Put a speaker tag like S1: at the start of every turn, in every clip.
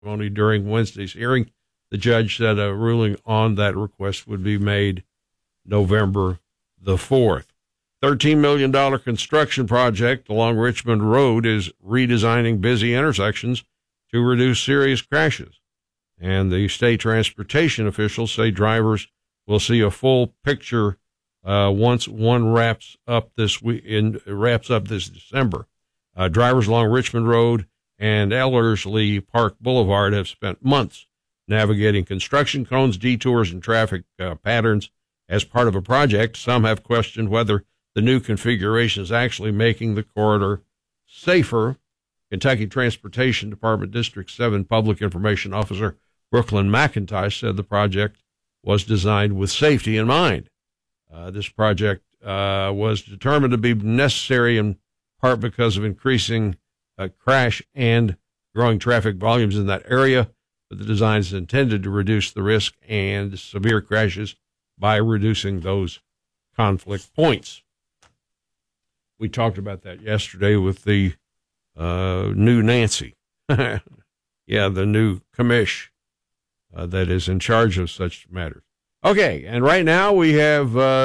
S1: testimony during Wednesday's hearing. The judge said a ruling on that request would be made November the 4th. $13 million construction project along Richmond Road is redesigning busy intersections to reduce serious crashes. And the state transportation officials say drivers will see a full picture once one wraps up this December. Drivers along Richmond Road and Ellerslie Park Boulevard have spent months navigating construction cones, detours, and traffic patterns as part of a project. Some have questioned whether the new configuration is actually making the corridor safer. Kentucky Transportation Department District 7 Public Information Officer Brooklyn McIntosh said the project was designed with safety in mind. This project was determined to be necessary in part because of increasing crash and growing traffic volumes in that area, but the design is intended to reduce the risk and severe crashes by reducing those conflict points. We talked about that yesterday with the new Nancy. The new commish that is in charge of such matters. Okay, and right now we have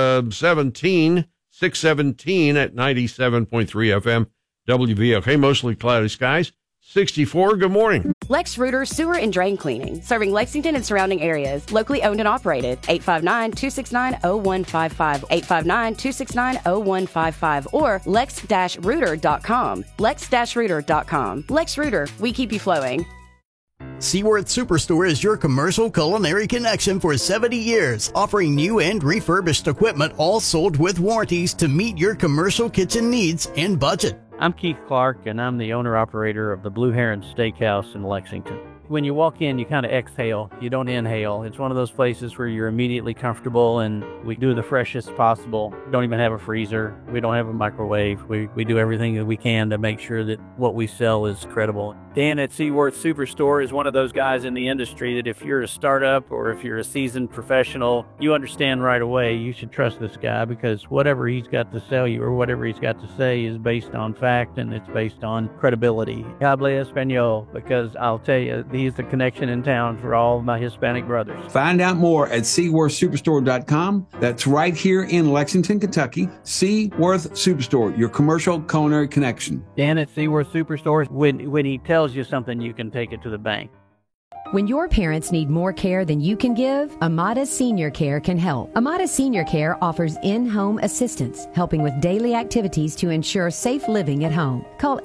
S1: 617 at 97.3 FM WVLK, mostly cloudy skies. 64, good morning.
S2: Lex Reuter Sewer and Drain Cleaning, serving Lexington and surrounding areas. Locally owned and operated. 859-269-0155. 859-269-0155. Or lex-reuter.com. lex-reuter.com. Lex Reuter, we keep you flowing.
S3: Seaworth Superstore is your commercial culinary connection for 70 years, offering new and refurbished equipment, all sold with warranties to meet your commercial kitchen needs and budget.
S4: I'm Keith Clark, and I'm the owner-operator of the Blue Heron Steakhouse in Lexington. When you walk in, you kind of exhale. You don't inhale. It's one of those places where you're immediately comfortable, and we do the freshest possible. We don't even have a freezer. We don't have a microwave. We do everything that we can to make sure that what we sell is credible. Dan at Seaworth Superstore is one of those guys in the industry that if you're a startup or if you're a seasoned professional, you understand right away you should trust this guy, because whatever he's got to sell you or whatever he's got to say is based on fact and it's based on credibility. Hable Espanol, because I'll tell you, he's the connection in town for all of my Hispanic brothers.
S5: Find out more at SeaworthSuperstore.com. That's right here in Lexington, Kentucky. Seaworth Superstore, your commercial culinary connection.
S4: Dan at Seaworth Superstore, when he tells you something, you can take it to the bank.
S6: When your parents need more care than you can give, Amada Senior Care can help. Amada Senior Care offers in-home assistance, helping with daily activities to ensure safe living at home. Call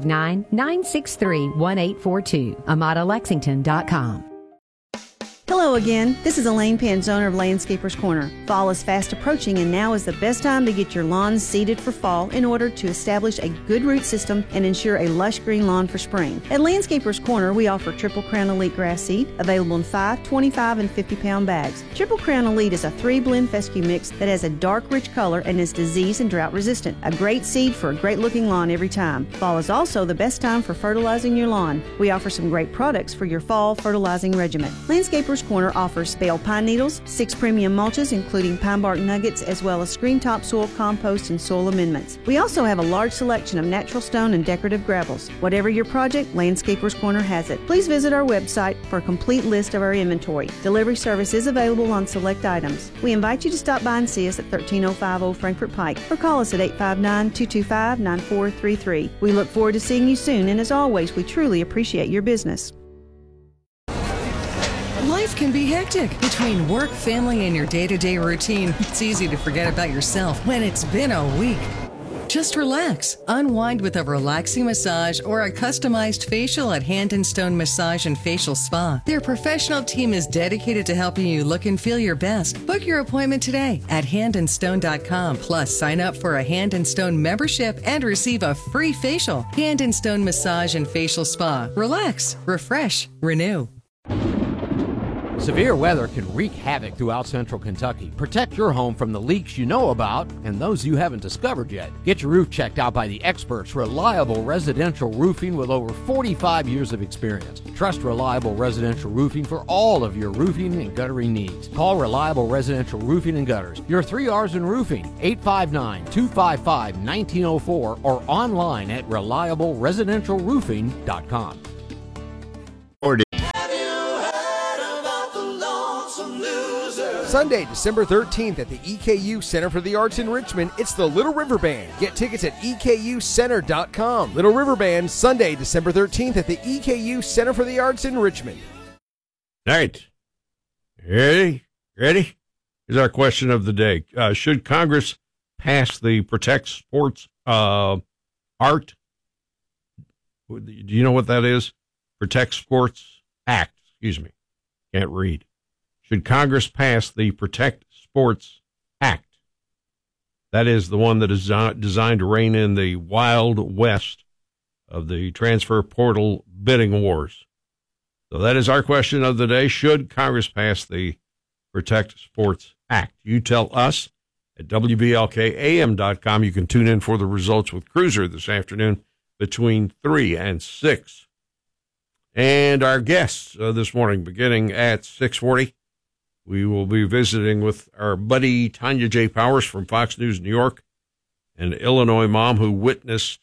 S6: 859-963-1842, AmadaLexington.com.
S7: Hello again. This is Elaine Panzona of Landscapers Corner. Fall is fast approaching, and now is the best time to get your lawns seeded for fall in order to establish a good root system and ensure a lush green lawn for spring. At Landscapers Corner, we offer Triple Crown Elite grass seed, available in 5, 25, and 50-pound bags. Triple Crown Elite is a 3-blend fescue mix that has a dark, rich color and is disease and drought resistant. A great seed for a great looking lawn every time. Fall is also the best time for fertilizing your lawn. We offer some great products for your fall fertilizing regimen. Landscapers Corner offers bale pine needles, 6 premium mulches including pine bark nuggets, as well as screen topsoil, compost, and soil amendments. We also have a large selection of natural stone and decorative gravels. Whatever your project, Landscapers Corner has it. Please visit our website for a complete list of our inventory. Delivery service is available on select items. We invite you to stop by and see us at 13050 Old Frankfort Pike, or call us at 859-225-9433. We look forward to seeing you soon, and as always, we truly appreciate your business.
S8: Life can be hectic. Between work, family, and your day-to-day routine, it's easy to forget about yourself when it's been a week. Just relax. Unwind with a relaxing massage or a customized facial at Hand and Stone Massage and Facial Spa. Their professional team is dedicated to helping you look and feel your best. Book your appointment today at handandstone.com. Plus, sign up for a Hand and Stone membership and receive a free facial. Hand and Stone Massage and Facial Spa. Relax, refresh, renew.
S9: Severe weather can wreak havoc throughout central Kentucky. Protect your home from the leaks you know about and those you haven't discovered yet. Get your roof checked out by the experts, Reliable Residential Roofing, with over 45 years of experience. Trust Reliable Residential Roofing for all of your roofing and guttering needs. Call Reliable Residential Roofing and Gutters. Your 3 R's in roofing, 859-255-1904, or online at reliableresidentialroofing.com.
S10: Sunday, December 13th at the EKU Center for the Arts in Richmond, it's the Little River Band. Get tickets at EKUcenter.com. Little River Band, Sunday, December 13th at the EKU Center for the Arts in Richmond.
S1: All right. Ready? Here's our question of the day. Should Congress pass the Protect Sports Art? Do you know what that is? Protect Sports Act. Excuse me. Can't read. Should Congress pass the Protect Sports Act? That is the one that is designed to rein in the wild west of the transfer portal bidding wars. So that is our question of the day. Should Congress pass the Protect Sports Act? You tell us at WBLKAM.com. You can tune in for the results with Cruiser this afternoon between 3 and 6. And our guests this morning, beginning at 6:40, we will be visiting with our buddy Tanya J. Powers from Fox News New York, an Illinois mom who witnesses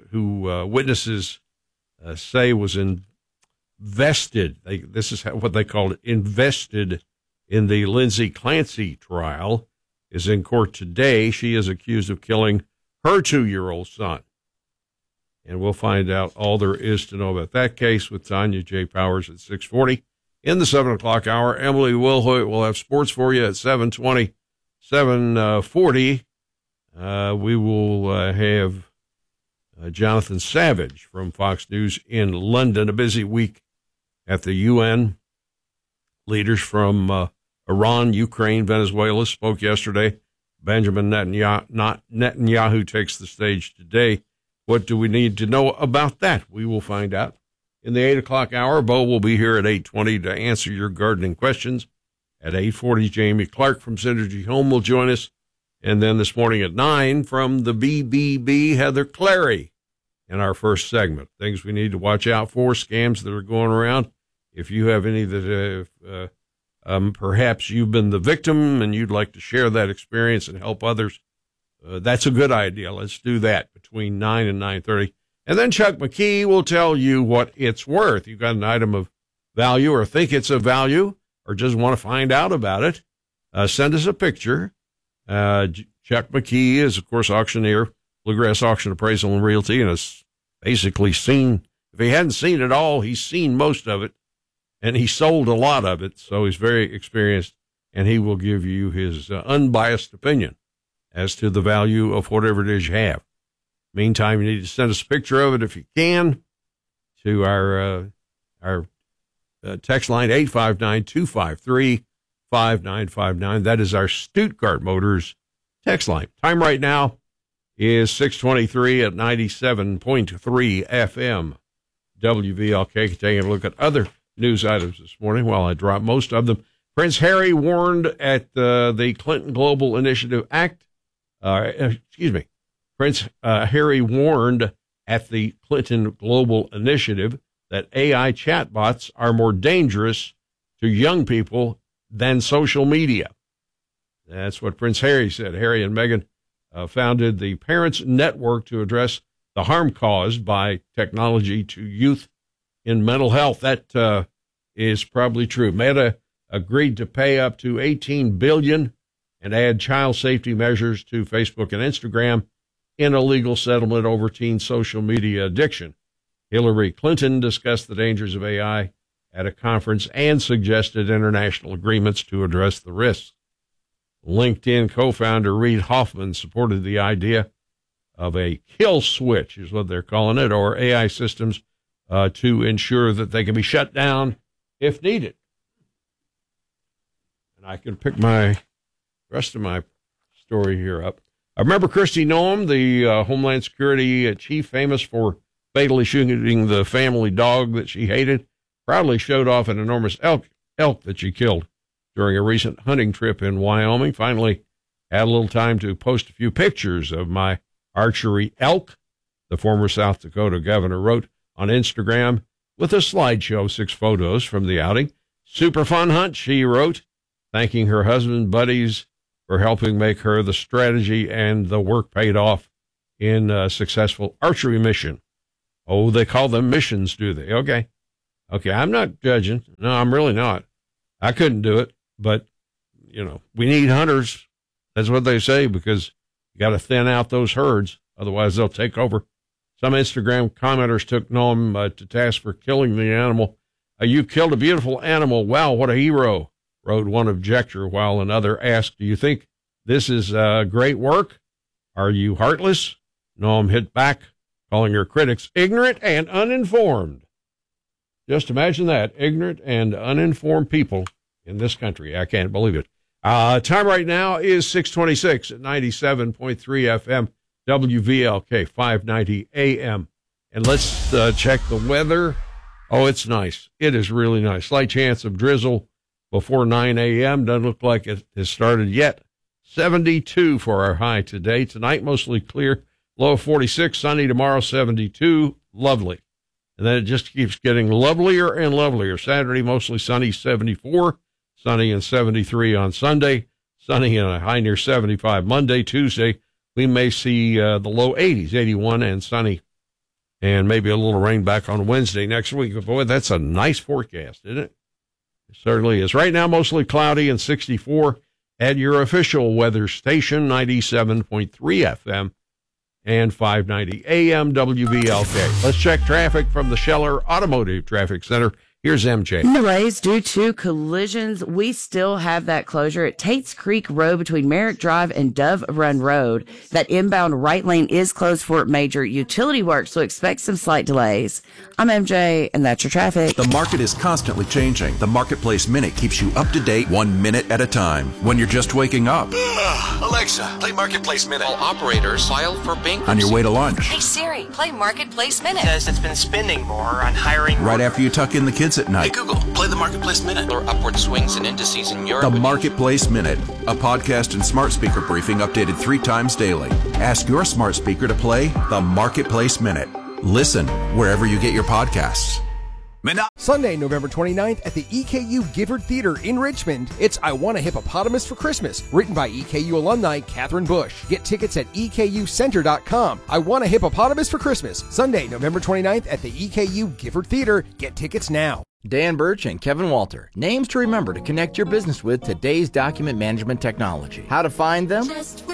S1: say was invested. This is what they called it, invested in the Lindsay Clancy trial, is in court today. She is accused of killing her 2-year-old son. And we'll find out all there is to know about that case with Tanya J. Powers at 6:40. In the 7 o'clock hour, Emily Wilhoit will have sports for you at 7:20, 7:40. We will have Jonathan Savage from Fox News in London. A busy week at the UN. Leaders from Iran, Ukraine, Venezuela spoke yesterday. Benjamin Netanyahu takes the stage today. What do we need to know about that? We will find out. In the 8 o'clock hour, Bo will be here at 8:20 to answer your gardening questions. At 8:40, Jamie Clark from Synergy Home will join us. And then this morning at 9, from the BBB, Heather Clary in our first segment. Things we need to watch out for, scams that are going around. If you have any that perhaps you've been the victim and you'd like to share that experience and help others, that's a good idea. Let's do that between 9 and 9:30. And then Chuck McKee will tell you what it's worth. You've got an item of value or think it's of value or just want to find out about it, send us a picture. Chuck McKee is, of course, auctioneer, Bluegrass Auction Appraisal and Realty, and has basically seen, if he hadn't seen it all, he's seen most of it, and he sold a lot of it, so he's very experienced, and he will give you his unbiased opinion as to the value of whatever it is you have. Meantime, you need to send us a picture of it if you can to our text line 859-253-5959. That is our Stuttgart Motors text line. Time right now is 6:23 at 97.3 FM. WVLK. Taking a look at other news items this morning while I drop most of them. Prince Harry warned at the Clinton Global Initiative Act. Prince Harry warned at the Clinton Global Initiative that AI chatbots are more dangerous to young people than social media. That's what Prince Harry said. Harry and Meghan founded the Parents Network to address the harm caused by technology to youth in mental health. That is probably true. Meta agreed to pay up to $18 billion and add child safety measures to Facebook and Instagram in a legal settlement over teen social media addiction. Hillary Clinton discussed the dangers of AI at a conference and suggested international agreements to address the risks. LinkedIn co-founder Reid Hoffman supported the idea of a kill switch, is what they're calling it, or AI systems to ensure that they can be shut down if needed. And I can pick my rest of my story here up. I remember Kristi Noem, the Homeland Security chief, famous for fatally shooting the family dog that she hated, proudly showed off an enormous elk that she killed during a recent hunting trip in Wyoming. Finally had a little time to post a few pictures of my archery elk, the former South Dakota governor wrote on Instagram with a slideshow, 6 photos from the outing. Super fun hunt, she wrote, thanking her husband, buddies, for helping make her the strategy, and the work paid off in a successful archery mission. Oh, they call them missions, do they? Okay, I'm not judging. No, I'm really not. I couldn't do it, but, we need hunters. That's what they say, because you got to thin out those herds. Otherwise, they'll take over. Some Instagram commenters took Noam to task for killing the animal. You killed a beautiful animal. Wow, what a hero, wrote one objector, while another asked, do you think this is great work? Are you heartless? Noam hit back, calling her critics ignorant and uninformed. Just imagine that, ignorant and uninformed people in this country. I can't believe it. Time right now is 6:26 at 97.3 FM, WVLK, 590 AM. And let's check the weather. Oh, it's nice. It is really nice. Slight chance of drizzle before 9 a.m. Doesn't look like it has started yet. 72 for our high today. Tonight, mostly clear. Low of 46. Sunny tomorrow, 72. Lovely. And then it just keeps getting lovelier and lovelier. Saturday, mostly sunny, 74. Sunny and 73 on Sunday. Sunny and a high near 75 Monday. Tuesday, we may see the low 80s, 81 and sunny. And maybe a little rain back on Wednesday next week. But boy, that's a nice forecast, isn't it? It certainly is. Right now, mostly cloudy and 64 at your official weather station, 97.3 FM. And 590 AM WVLK. Let's check traffic from the Scheller Automotive Traffic Center. Here's MJ.
S11: Delays due to collisions. We still have that closure at Tate's Creek Road between Merrick Drive and Dove Run Road. That inbound right lane is closed for major utility work, so expect some slight delays. I'm MJ, and that's your traffic.
S12: The market is constantly changing. The Marketplace Minute keeps you up to date 1 minute at a time. When you're just waking up.
S13: Alexa, play Marketplace Minute. All operators file for bankruptcy.
S12: On your way to lunch.
S14: Hey Siri, play Marketplace Minute.
S15: Says it's been spending more on hiring.
S12: Right after you tuck in the kids at night.
S13: Hey Google, play the Marketplace Minute. Or upward swings and indices in Europe.
S12: The Marketplace Minute, a podcast and smart speaker briefing updated 3 times daily. Ask your smart speaker to play the Marketplace Minute. Listen wherever you get your podcasts.
S10: Sunday, November 29th at the EKU Gifford Theater in Richmond, it's I Want a Hippopotamus for Christmas, written by EKU alumni Catherine Bush. Get tickets at EKUcenter.com. I Want a Hippopotamus for Christmas, Sunday, November 29th at the EKU Gifford Theater. Get tickets now.
S16: Dan Birch and Kevin Walter, names to remember to connect your business with today's document management technology. How to find them?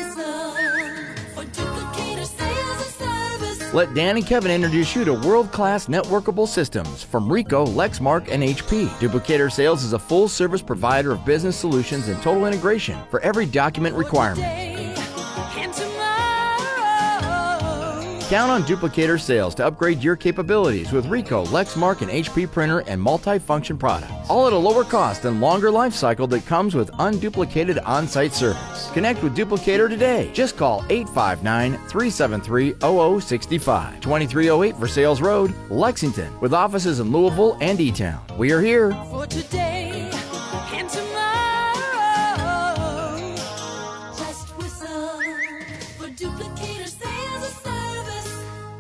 S16: Let Dan and Kevin introduce you to world-class networkable systems from Rico, Lexmark, and HP. Duplicator Sales is a full-service provider of business solutions and total integration for every document requirement. Count on Duplicator Sales to upgrade your capabilities with Rico, Lexmark, and HP printer and multi-function products. All at a lower cost and longer life cycle that comes with unduplicated on-site service. Connect with Duplicator today. Just call 859-373-0065. 2308 Versailles Road, Lexington, with offices in Louisville and E-Town. We are here
S14: for today and tomorrow. Just whistle for Duplicator Sales and Service.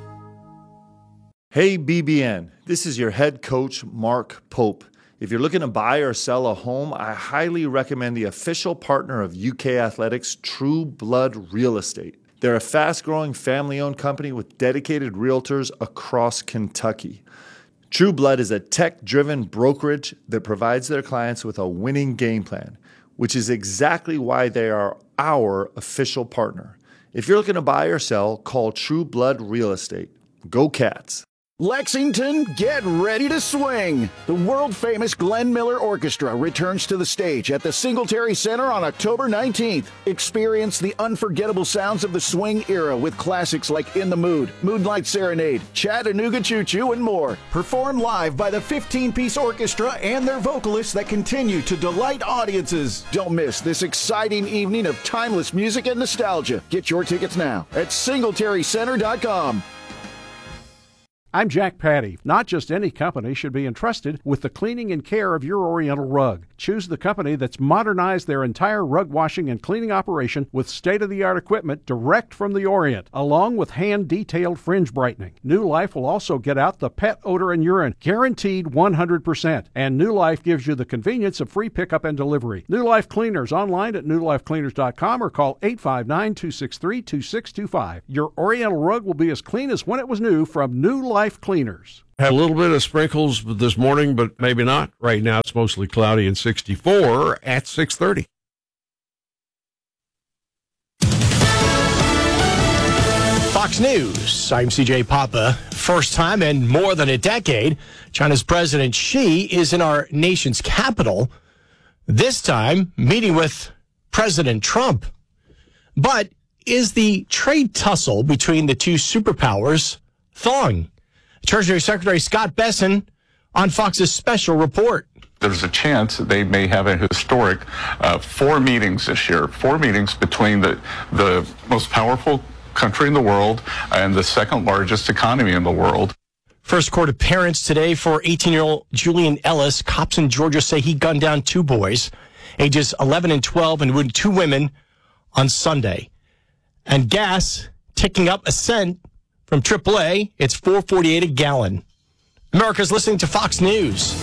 S17: Hey BBN, this is your head coach, Mark Pope. If you're looking to buy or sell a home, I highly recommend the official partner of UK Athletics, True Blood Real Estate. They're a fast-growing family-owned company with dedicated realtors across Kentucky. True Blood is a tech-driven brokerage that provides their clients with a winning game plan, which is exactly why they are our official partner. If you're looking to buy or sell, call True Blood Real Estate. Go Cats!
S18: Lexington, get ready to swing! The world-famous Glenn Miller Orchestra returns to the stage at the Singletary Center on October 19th. Experience the unforgettable sounds of the swing era with classics like In the Mood, Moonlight Serenade, Chattanooga Choo Choo, and more. Performed live by the 15-piece orchestra and their vocalists that continue to delight audiences. Don't miss this exciting evening of timeless music and nostalgia. Get your tickets now at SingletaryCenter.com.
S19: I'm Jack Patty. Not just any company should be entrusted with the cleaning and care of your Oriental rug. Choose the company that's modernized their entire rug washing and cleaning operation with state-of-the-art equipment direct from the Orient, along with hand-detailed fringe brightening. New Life will also get out the pet odor and urine, guaranteed 100%. And New Life gives you the convenience of free pickup and delivery. New Life Cleaners online at newlifecleaners.com or call 859-263-2625. Your Oriental rug will be as clean as when it was new from New Life Cleaners.
S1: Had a little bit of sprinkles this morning, but maybe not. Right now it's mostly cloudy and 64 at 6:30.
S20: Fox News, I'm CJ Papa. First time in more than a decade, China's President Xi is in our nation's capital, this time meeting with President Trump. But is the trade tussle between the two superpowers thawing? Treasury Secretary Scott Bessent on Fox's special report.
S21: There's a chance that they may have a historic 4 meetings this year, 4 meetings between the most powerful country in the world and the second largest economy in the world.
S20: First court appearance today for 18-year-old Julian Ellis. Cops in Georgia say he gunned down 2 boys, ages 11 and 12, and wounded 2 women on Sunday. And gas ticking up a cent from AAA. It's $4.48 a gallon. America's listening to Fox News.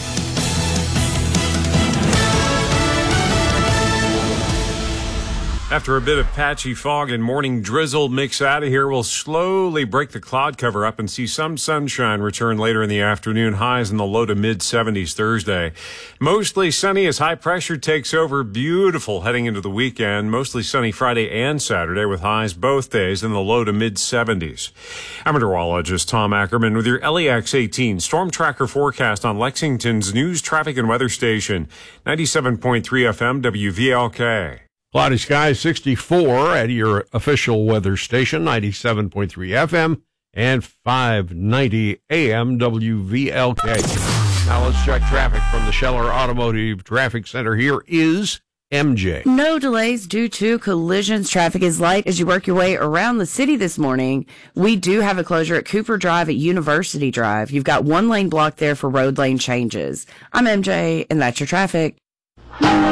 S22: After a bit of patchy fog and morning drizzle mix out of here, we'll slowly break the cloud cover up and see some sunshine return later in the afternoon. Highs in the low to mid-70s Thursday. Mostly sunny as high pressure takes over. Beautiful heading into the weekend. Mostly sunny Friday and Saturday with highs both days in the low to mid-70s. I'm meteorologist Tom Ackerman with your LEX 18 Storm Tracker forecast on Lexington's news, traffic, and weather station. 97.3 FM WVLK.
S1: Cloudy skies, 64 at your official weather station, 97.3 FM and 590 AM WVLK. Now let's check traffic from the Scheller Automotive Traffic Center. Here is MJ.
S11: No delays due to collisions. Traffic is light as you work your way around the city this morning. We do have a closure at Cooper Drive at University Drive. You've got 1 lane blocked there for road lane changes. I'm MJ, and that's your traffic.